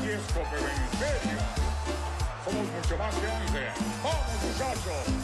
riesgo, pero en serio. Somos mucho más que 11. ¡Vamos, muchachos!